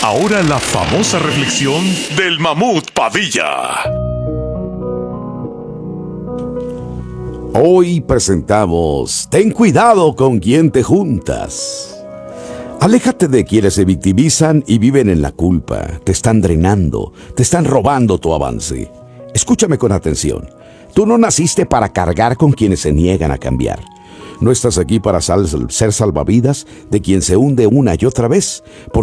Ahora la famosa reflexión del Mamut Padilla. Hoy presentamos Ten cuidado con quien te juntas. Aléjate de quienes se victimizan y viven en la culpa. Te están drenando, te están robando tu avance. Escúchame con atención. Tú no naciste para cargar con quienes se niegan a cambiar. No estás aquí para ser salvavidas de quien se hunde una y otra vez,